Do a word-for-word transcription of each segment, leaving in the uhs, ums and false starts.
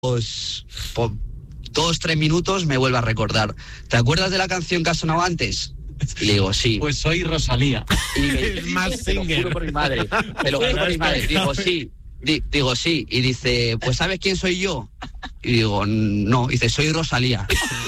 Pues, por dos, tres minutos me vuelve a recordar. ¿Te acuerdas de la canción que ha sonado antes? Y le digo, sí. Pues soy Rosalía. Y me, Es más te lo juro por mi madre. Te lo juro por mi madre. Digo, sí. Di, digo, sí. Y dice, pues ¿sabes quién soy yo? Y digo, no. Y dice, soy Rosalía.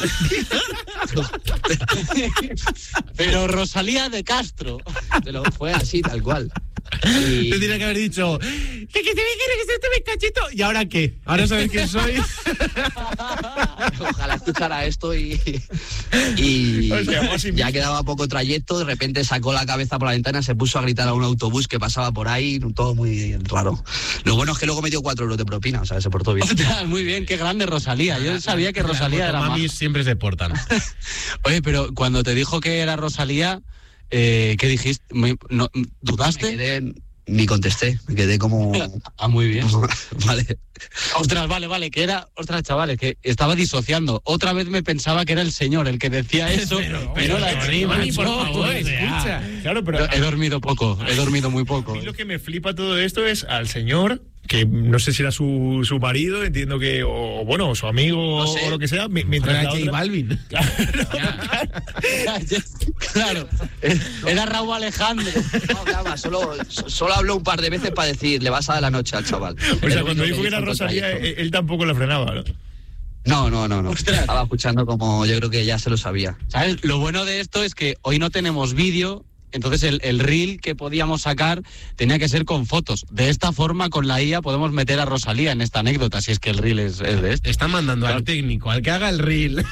Pero Rosalía de Castro. Pero fue así, tal cual. Y... Te tendría que haber dicho, que, que te me quiere, que se te me cachito. ¿Y ahora qué? ¿Ahora sabes quién soy? Ojalá escuchara esto y, y ya quedaba poco trayecto. De repente sacó la cabeza por la ventana, se puso a gritar a un autobús que pasaba por ahí, todo muy raro. Lo bueno es que luego me dio cuatro euros de propina, o sea, se portó bien. Muy bien, qué grande Rosalía. Yo sabía que Rosalía era mamis más. siempre se portan. Oye, pero cuando te dijo que era Rosalía, eh, ¿qué dijiste? ¿No, ¿Dudaste? Me quedé, ni contesté, me quedé como... Ah, muy bien. Vale. Ostras, vale, vale, que era... Ostras, chavales, que estaba disociando. Otra vez me pensaba que era el señor el que decía eso, pero, pero, pero la chica, por favor, escucha. Claro, pero... He dormido poco, he dormido muy poco. A mí lo que me flipa todo esto es al señor... que no sé si era su, su marido, entiendo que, o bueno, su amigo, no sé, o lo que sea, mientras era la J otra... Balvin. Claro, claro, era Raúl Alejandro. No, claro, solo, solo habló un par de veces para decir, le vas a dar la noche al chaval. O sea, cuando dijo que era Rosalía, él, él tampoco la frenaba, ¿no? No, no, no, no. Ostras. Estaba escuchando como yo creo que ya se lo sabía. ¿Sabes? Lo bueno de esto es que hoy no tenemos vídeo. Entonces el, el reel que podíamos sacar tenía que ser con fotos. De esta forma, con la I A, podemos meter a Rosalía en esta anécdota, si es que el reel es, es de esto. Está mandando claro. al técnico, al que haga el reel.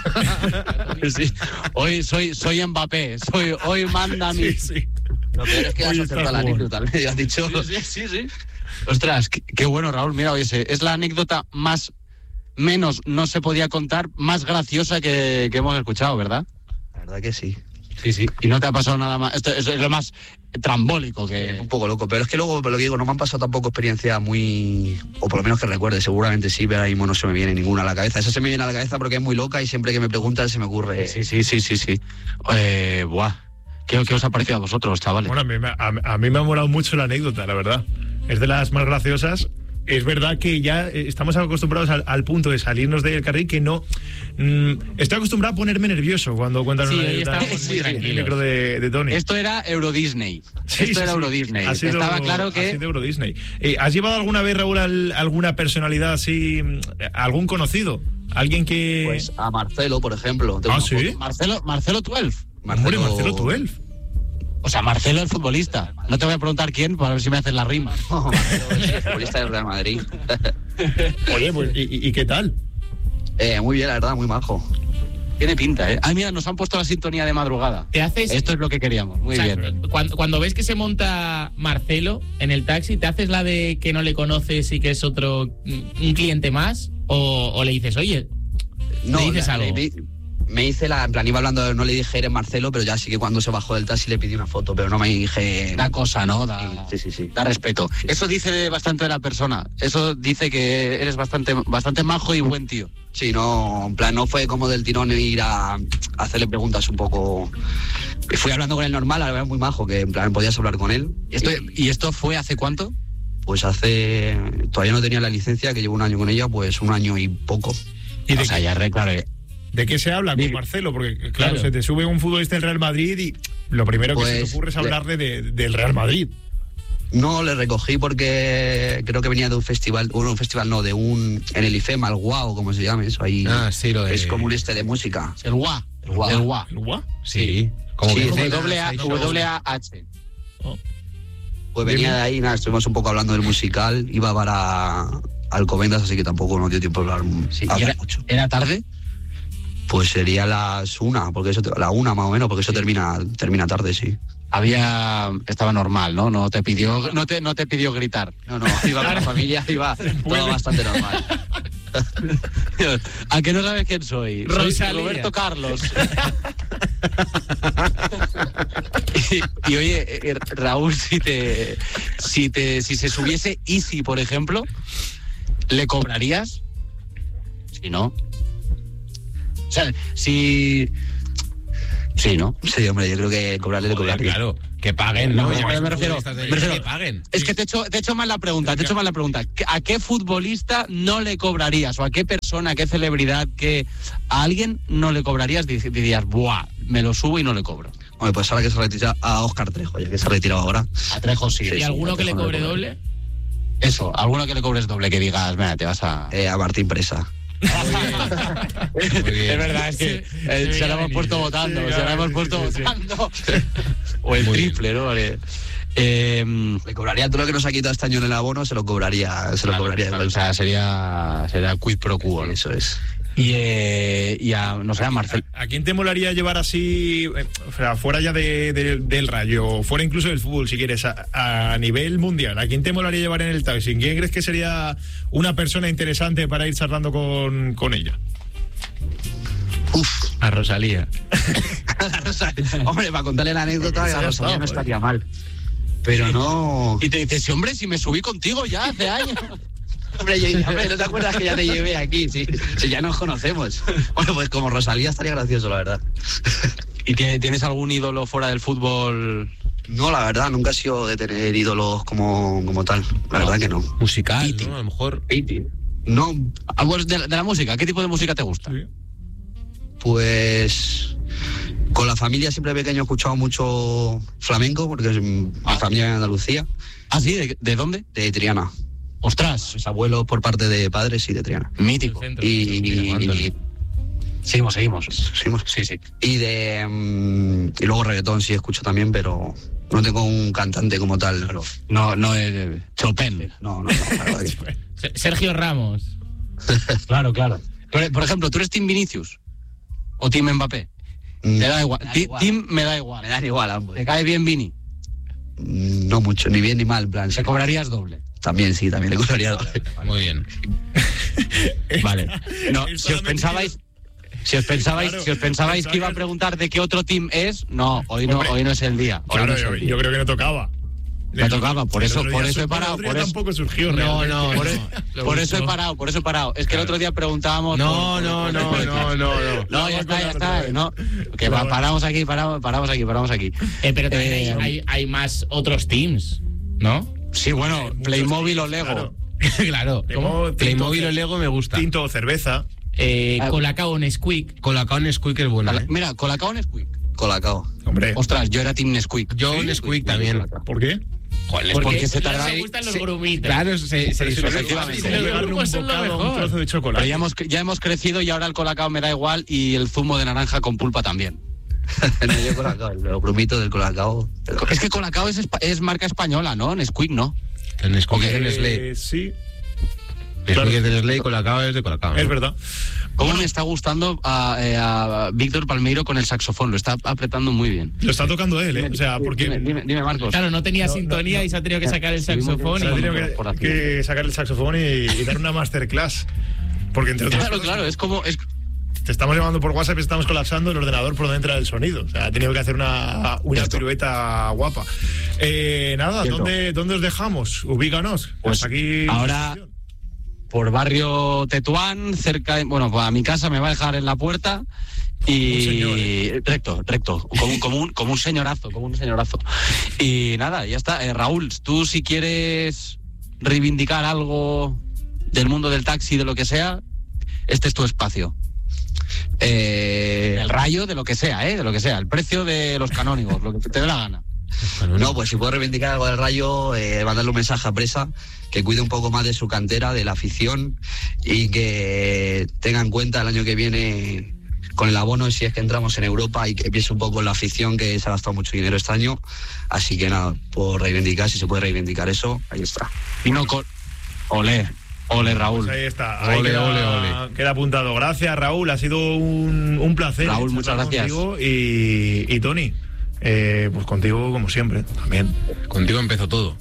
Sí. Hoy soy, soy Mbappé, soy, hoy manda a mí. Sí, sí. Lo peor es que has acertado la anécdota, me has dicho. Sí, sí, sí. Ostras, qué, qué bueno, Raúl. Mira, oye, es la anécdota más, menos no se podía contar, más graciosa que, que hemos escuchado, ¿verdad? La verdad que sí. Sí, sí, y no te ha pasado nada más. Esto es lo más trambólico que... Un poco loco, pero es que luego, por lo que digo, no me han pasado tampoco experiencias muy... O por lo menos que recuerde, seguramente sí, pero ahora mismo no se me viene ninguna a la cabeza. Esa se me viene a la cabeza porque es muy loca y siempre que me preguntan se me ocurre... Sí, sí, sí, sí, sí. Eh, buah. ¿Qué, ¿Qué os ha parecido a vosotros, chavales? Bueno, a mí, a, a mí me ha molado mucho la anécdota, la verdad. Es de las más graciosas. Es verdad que ya estamos acostumbrados al, al punto de salirnos del carril que no... Mmm, estoy acostumbrado a ponerme nervioso cuando cuentan sí, una anécdota sí, en el micro de, de Tony. Esto era Euro Disney. Sí, Esto sí, era sí. Euro Disney. Ha sido, Estaba claro que... Ha sido Euro Disney. Eh, ¿Has llevado alguna vez, Raúl, al, alguna personalidad así, algún conocido? ¿Alguien que...? Pues a Marcelo, por ejemplo. ¿Ah, sí? Foto. Marcelo, Marcelo doce. Marcelo, Marcelo doce. O sea, Marcelo el futbolista. No te voy a preguntar quién para ver si me haces la rima. No, Marcelo es el futbolista del Real Madrid. Oye, pues, ¿y, y qué tal? Eh, muy bien, la verdad, muy majo. Tiene pinta, ¿eh? Ah, mira, nos han puesto la sintonía de madrugada. ¿Te haces? Esto es lo que queríamos. Muy o sea, bien. Cuando, cuando ves que se monta Marcelo en el taxi, ¿te haces la de que no le conoces y que es otro, un cliente más? ¿O, o le dices, oye, no, le dices la, algo? Le, me hice la, en plan, iba hablando, no le dije eres Marcelo, pero ya sí que cuando se bajó del taxi le pedí una foto, pero no me dije... Da cosa, ¿no? Da, sí, sí, sí. Da respeto. Eso dice bastante de la persona. Eso dice que eres bastante, bastante majo y buen tío. Sí, no, en plan, no fue como del tirón ir a, a hacerle preguntas un poco... Fui hablando con él normal, la verdad, muy majo, que en plan podías hablar con él. ¿Y esto, ¿y esto fue hace cuánto? Pues hace... Todavía no tenía la licencia, que llevo un año con ella, pues un año y poco. ¿Y de o sea, ya re, claro, ¿De qué se habla con Marcelo? Porque, claro, claro, se te sube un futbolista del Real Madrid y lo primero que pues, se te ocurre es hablarle de, del Real Madrid. No, le recogí porque creo que venía de un festival, bueno, un festival no, de un... En el IFEMA, el Guau, como se llama eso, ahí... Ah, sí, lo de... Es como un este de música. El Guau. El Guau. El Guau. ¿El Guau? Sí. Como sí, que doble A, doble A H. Oh. Pues venía de ahí, nada, estuvimos un poco hablando del musical, iba para Alcobendas, así que tampoco nos dio tiempo de hablar, sí, hablar era, mucho. ¿Era tarde? Pues sería las una, porque eso, la una más o menos, porque eso sí. termina, termina tarde, sí. Había, estaba normal, ¿no? No te pidió, no te, no te pidió gritar. No, no, iba con la familia, iba todo bastante normal. ¿A que no sabes quién soy? Rosalía. Soy Roberto Carlos. y, y oye, eh, Raúl, si te, si te, si se subiese Easy, por ejemplo, ¿le cobrarías? Si no. O sea, si... Sí, ¿no? Sí, hombre, yo creo que cobrarle le cobraría. Claro, Que paguen, ¿no? No, Llamáis me refiero, futbolistas de me élite, refiero- que paguen. Es que te he hecho, te he hecho mal la pregunta, te he hecho mal la pregunta. ¿A qué futbolista no le cobrarías? ¿O a qué persona, a qué celebridad, que a alguien no le cobrarías? Dirías, buah, me lo subo y no le cobro. Hombre, pues ahora que se retira a Óscar Trejo, ya que se ha retirado ahora. A Trejo sí. ¿Y sí, alguno a que le Trejo no cobre doble? Eso, alguno que le cobres doble, que digas, mira, te vas a... Eh, a Martín Presa. Muy bien. Es verdad, es que Sí, eh, se se veía lo hemos venir. puesto votando, Sí, se lo claro, hemos sí, puesto sí, sí. votando. O el Muy triple, ¿no? Vale. Eh, Le cobraría todo lo que nos ha quitado este año en el abono, se lo cobraría, se lo cobraría. claro, o sea, sería, sería quid pro quo, ¿no? Eso es. Y, eh, y a, no sé, a Marcel. ¿A quién te molaría llevar así, eh, o sea, fuera ya de, de- del Rayo, fuera incluso del fútbol, si quieres, a, a nivel mundial? ¿A quién te molaría llevar en el taxi? ¿Quién crees que sería una persona interesante para ir charlando con, con ella? Uf. A Rosalía. Hombre, para contarle la anécdota, Eso la ya Rosalía está, no joder. estaría mal. Pero no... Y te dices, sí, hombre, si me subí contigo ya hace años. Hombre, yo- hombre, ¿no te acuerdas que ya te llevé aquí? Sí, sí, ya nos conocemos. Bueno, pues como Rosalía estaría gracioso, la verdad. ¿Y que tienes algún ídolo fuera del fútbol? No, la verdad, nunca he sido de tener ídolos como, como tal. La verdad que no. Musical, Piti. ¿no? A lo mejor. No, Ah, pues de, de la música, ¿qué tipo de música te gusta? Sí. pues... Con la familia siempre de pequeño he escuchado mucho flamenco, porque es mi Ah. familia en Andalucía, Ah, sí, ¿de, de dónde? de Triana. Ostras, Mis abuelos por parte de padres y de Triana. mítico. El centro. Y, y- Seguimos, seguimos. seguimos. Sí, sí. Y de mm, y luego reggaetón sí escucho también, pero no tengo un cantante como tal. No, No, no es Chopin. no, no, la verdad que- Se- Sergio Ramos. Claro, claro. Por, por ejemplo, ¿tú eres Team Vinicius? ¿O Team Mbappé? Mm, Te da igual. me da Ti- igual. Team me da igual. Me dan igual ambos. ¿Te cae bien Vini? Mm, No mucho, ni bien ni mal, en plan. ¿Te sí. cobrarías doble? También sí, también le cobraría doble. Muy bien. Vale. No, Está si os metido. pensabais... Si os pensabais, Claro, si os pensabais que iba a pensaba que- preguntar de qué otro team es, no, hoy no, Hombre, hoy no es el día. Hoy Claro, no es yo, el día. yo creo que no tocaba. Me tocaba, por El eso- otro por día eso he su- parado, el otro por día eso- tampoco surgió No, realmente. no, Por, no. eso, Lo por eso he busco. parado, por eso he parado. Es que el Claro. otro día preguntábamos. No, por- no, por- no, no, no, no. No, ya está, ya está. Claro. No, que Bueno, va, bueno. paramos aquí, paramos, paramos aquí, paramos aquí. Eh, pero también hay- Eh, hay, hay más otros teams, ¿no? Sí, bueno, Muchos Playmobil o teams, Lego. claro. Claro. Tengo Playmobil tinto- o Lego me gusta. Tinto o cerveza. Eh, Ah. Colacao Nesquik. Colacao Nesquik es buena, ¿eh? Mira, Colacao Nesquik. Colacao. Hombre, Ostras, yo era Team Nesquik. Yo ¿Sí? Nesquik también. ¿por qué? Joder, Porque, porque se les tarda- gustan los se- grumitos. Claro, se, se Pero si no es efectivamente. fácil, Los pegarle un grupos son lo bocado a un mejor. trozo de chocolate. Pero ya hemos, ya hemos crecido y ahora el Colacao me da igual y el zumo de naranja con pulpa también. No, yo Colacao, los grumitos del Colacao. Es que Colacao es, espa- es marca española, ¿no? Nesquik no. El Nesquik es Eh, de Nestlé. sí, Nesquik claro. es de Nestlé y Colacao es de Colacao. es ¿no? verdad. ¿Cómo me está gustando a, eh, a Víctor Palmeiro con el saxofón? Lo está apretando muy bien. Lo está tocando él, ¿eh? O sea, porque Dime, dime, dime, Marcos. Claro, no tenía No, sintonía no, no. y se ha tenido que sacar el Seguimos- saxofón. se ha y- tenido por- que, por aquí. que sacar el saxofón y, y dar una masterclass. Porque entre otras Claro, cosas, claro, es como... Es, te estamos llamando por WhatsApp y estamos colapsando el ordenador por donde entra el sonido. O sea, ha tenido que hacer una, una Cierto. pirueta guapa. Eh, nada, Cierto. ¿dónde, ¿dónde os dejamos? Ubícanos. Pues Hasta aquí. ahora- por barrio Tetuán, cerca de, bueno, pues a mi casa me va a dejar en la puerta y Un señor, ¿eh? recto, recto, como, un- como, un, como un señorazo, como un señorazo. Y nada, ya está. Eh, Raúl, tú si quieres reivindicar algo del mundo del taxi, de lo que sea, este es tu espacio. Eh, El rayo, de lo que sea, ¿eh? De lo que sea, el precio de los canónigos, lo que te dé la gana. No, pues si puedo reivindicar algo del Rayo, eh, mandarle un mensaje a Presa, que cuide un poco más de su cantera, de la afición, y que tenga en cuenta el año que viene con el abono, si es que entramos en Europa, y que piense un poco en la afición, que se ha gastado mucho dinero este año. Así que nada, por reivindicar, si se puede reivindicar eso, ahí está. Y no con... Olé, ole Raúl. Pues ahí está. Ahí Ole, queda, ole, ole. queda apuntado. Gracias, Raúl. Ha sido un, un placer. Raúl, charlar muchas gracias. contigo. Y, y Tony, eh, pues contigo, como siempre, también. Contigo empezó todo.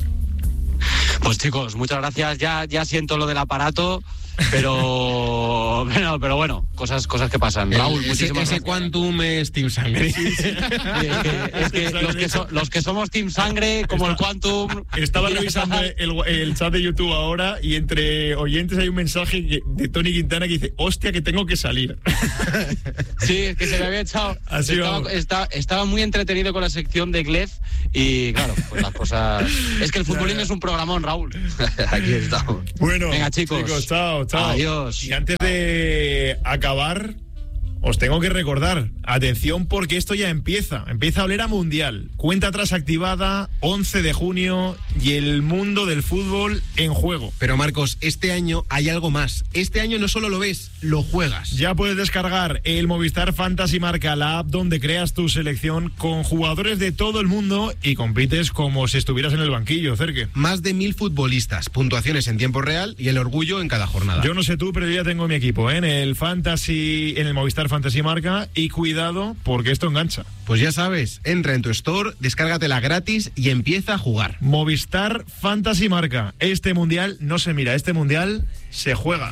Pues chicos, muchas gracias. Ya, ya siento lo del aparato, pero, pero, pero bueno, cositas. cosas, cosas que pasan. El- Raúl, ese, muchísimas ese gracias. Quantum es Team Sangre. Sí, es que, es que los, que so- los que somos Team Sangre, como el Quantum... Estaba revisando el, el chat de YouTube ahora y entre oyentes hay un mensaje que- de Tony Quintana que dice, hostia, que tengo que salir. Sí, es que se me había echado... Así estaba, vamos. está- estaba muy entretenido con la sección de Glef y, claro, pues las cosas... Es que el futbolín es un programón, Raúl. Aquí estamos. Bueno, Venga, chicos. chao, chao. Adiós. Y antes de acabar, os tengo que recordar, atención porque esto ya empieza, empieza a oler a mundial. Cuenta atrás activada, once de junio y el mundo del fútbol en juego. Pero Marcos, este año hay algo más. Este año no solo lo ves, lo juegas. Ya puedes descargar el Movistar Fantasy Marca, la app donde creas tu selección con jugadores de todo el mundo y compites como si estuvieras en el banquillo, Cerque. Más de mil futbolistas, puntuaciones en tiempo real y el orgullo en cada jornada. Yo no sé tú, pero yo ya tengo mi equipo, ¿eh? en el Fantasy, en el Movistar Fantasy Marca, y cuidado porque esto engancha. Pues ya sabes, entra en tu store, descárgatela gratis y empieza a jugar. Movistar Fantasy Marca. Este mundial no se mira, este mundial se juega.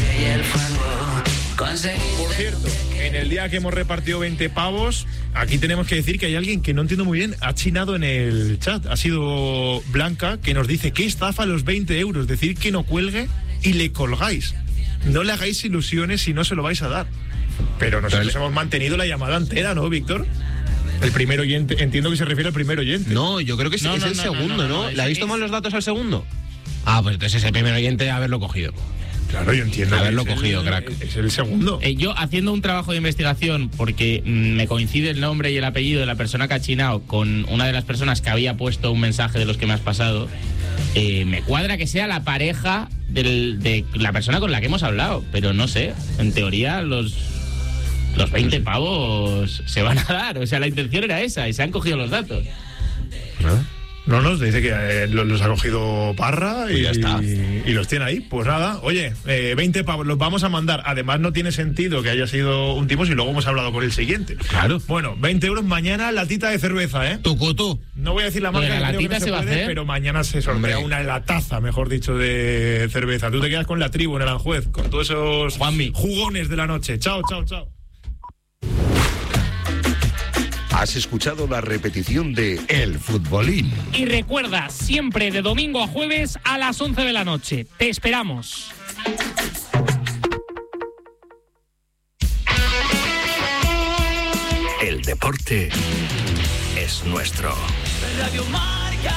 Por cierto, en el día que hemos repartido veinte pavos, aquí tenemos que decir que hay alguien que no entiendo muy bien, ha chinado en el chat. Ha sido Blanca, que nos dice que estafa los veinte euros, decir que no cuelgue y le colgáis. No le hagáis ilusiones si no se lo vais a dar. Pero nosotros Pero le- hemos mantenido la llamada entera, ¿no, Víctor? El primer oyente, entiendo que se refiere al primer oyente. No, yo creo que es, No, es no, el no, no, segundo, no, ¿no? no, ¿Le es- habéis es- tomado los datos al segundo? Ah, pues entonces es el primer oyente haberlo cogido. Claro, yo entiendo. que Haberlo es el- cogido, crack. Es el segundo. Eh, yo haciendo un trabajo de investigación, porque mm, me coincide el nombre y el apellido de la persona que ha chinado con una de las personas que había puesto un mensaje de los que me has pasado, eh, me cuadra que sea la pareja del- de la persona con la que hemos hablado, pero no sé, en teoría los, los veinte pavos se van a dar, o sea, la intención era esa y se han cogido los datos. No, no, dice que eh, lo- los ha cogido Parra y, Pues ya está. y- y los tiene ahí. Pues nada, oye, eh, veinte pavos los vamos a mandar. Además, no tiene sentido que haya sido un tipo si luego hemos hablado con el siguiente. Claro. Bueno, veinte euros mañana, latita de cerveza, ¿eh? Tu cutu. No voy a decir la Lo de marca, la que creo que latita no se, se va a puede, hacer. pero mañana se sortea Hombre. una lataza, mejor dicho, de cerveza. Tú te quedas con la tribu en Aranjuez, con todos esos Juanmi. jugones de la noche. Chao, chao, chao. Has escuchado la repetición de El Futbolín. Y recuerda, siempre de domingo a jueves a las once de la noche. Te esperamos. El deporte es nuestro. Radio Marca.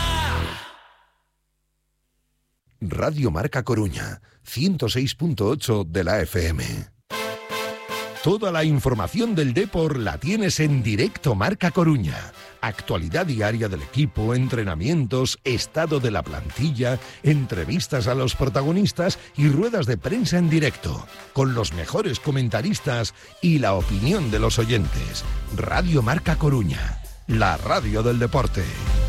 Radio Marca Coruña, ciento seis punto ocho de la F M. Toda la información del deporte la tienes en Directo Marca Coruña. Actualidad diaria del equipo, entrenamientos, estado de la plantilla, entrevistas a los protagonistas y ruedas de prensa en directo, con los mejores comentaristas y la opinión de los oyentes. Radio Marca Coruña, la radio del deporte.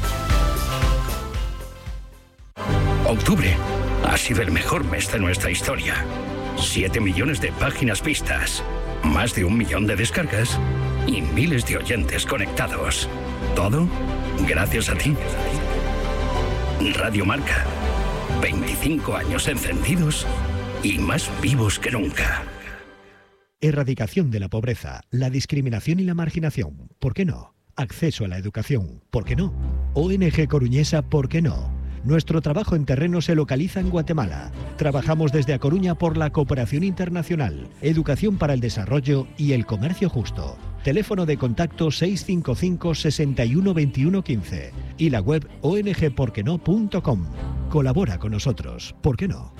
Octubre ha sido el mejor mes de nuestra historia. Siete millones de páginas vistas, más de un millón de descargas y miles de oyentes conectados. Todo gracias a ti. Radio Marca. veinticinco años encendidos y más vivos que nunca. Erradicación de la pobreza, la discriminación y la marginación. ¿Por qué no? Acceso a la educación. ¿Por qué no? O N G Coruñesa. ¿Por qué no? Nuestro trabajo en terreno se localiza en Guatemala. Trabajamos desde A Coruña por la cooperación internacional, educación para el desarrollo y el comercio justo. Teléfono de contacto seis cinco cinco, seis uno dos uno uno cinco y la web o n g por qué no punto com. Colabora con nosotros. ¿Por qué no?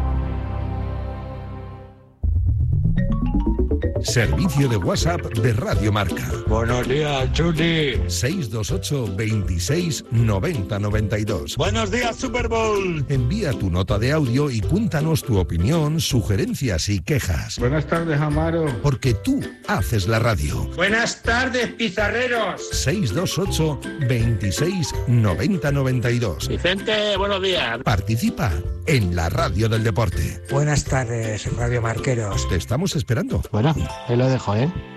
Servicio de WhatsApp de Radio Marca. Buenos días, Chuli. seis dos ocho, veintiséis, noventa, noventa y dos. Buenos días, Super Bowl. Envía tu nota de audio y cuéntanos tu opinión, sugerencias y quejas. Buenas tardes, Amaro. Porque tú haces la radio. Buenas tardes, pizarreros. seis dos ocho, veintiséis, noventa, noventa y dos. Vicente, buenos días. Participa en la radio del deporte. Buenas tardes, Radio Marqueros. Te estamos esperando. Bueno, ahí lo dejo, ¿eh?